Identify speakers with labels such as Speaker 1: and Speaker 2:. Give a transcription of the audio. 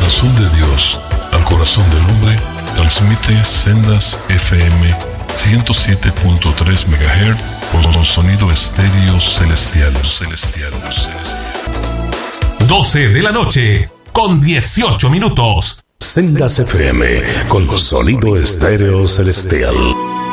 Speaker 1: corazón de Dios al corazón del hombre, transmite Sendas FM 107.3 MHz con sonido estéreo celestial.
Speaker 2: 12 de la noche con 18 minutos.
Speaker 3: Sendas FM con sonido estéreo celestial.